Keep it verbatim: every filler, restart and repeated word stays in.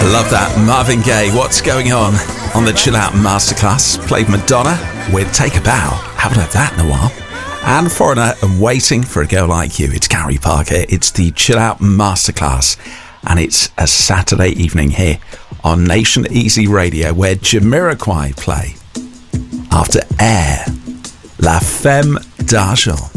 Love that. Marvin Gaye, What's Going On on the Chill Out Masterclass. Played Madonna with Take a Bow. Haven't heard that in a while. And Foreigner and Waiting for a Girl Like You. It's Gary Parker. It's the Chill Out Masterclass. And it's a Saturday evening here on Nation Easy Radio where Jamiroquai play After Air, La Femme d'Argent.